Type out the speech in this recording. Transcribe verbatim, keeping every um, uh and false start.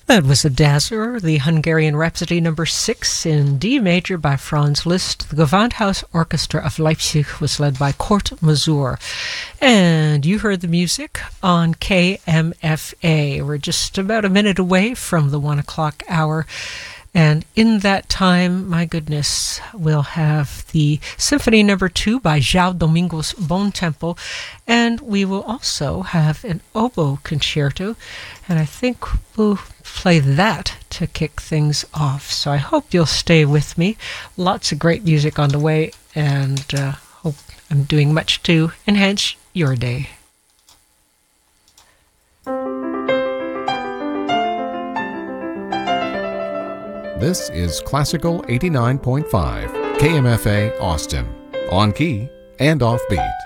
That was a Dazzler, the Hungarian Rhapsody number six in D major by Franz Liszt. The Gewandhaus Orchestra of Leipzig was led by Kurt Masur. And you heard the music on K M F A. We're just about a minute away from the one o'clock hour. And in that time, my goodness, we'll have the Symphony Number Two by João Domingos Bontempo, and we will also have an oboe concerto, and I think we'll play that to kick things off. So I hope you'll stay with me. Lots of great music on the way, and uh, hope I'm doing much to enhance your day. This is Classical eighty-nine point five, K M F A Austin, on key and offbeat.